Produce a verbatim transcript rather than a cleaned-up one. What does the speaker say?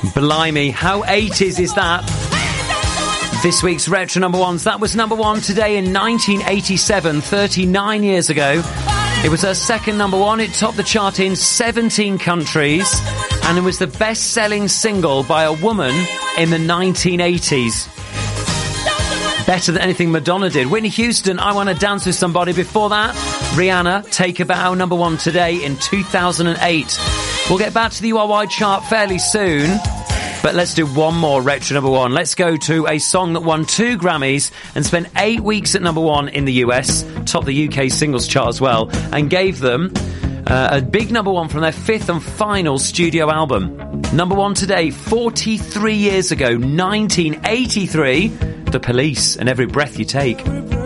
Blimey, how eighties is that? This week's Retro Number Ones. That was number one today in nineteen eighty-seven, thirty-nine years ago. It was her second number one. It topped the chart in seventeen countries. And it was the best-selling single by a woman in the nineteen eighties. Better than anything Madonna did. Whitney Houston, I Want to Dance with Somebody. Before that, Rihanna, Take a Bow, number one today in two thousand eight. We'll get back to the U R Y chart fairly soon. But let's do one more Retro Number One. Let's go to a song that won two Grammys and spent eight weeks at number one in the U S, topped the U K singles chart as well, and gave them uh, a big number one from their fifth and final studio album. Number one today, forty-three years ago, nineteen eighty-three, The Police and Every Breath You Take.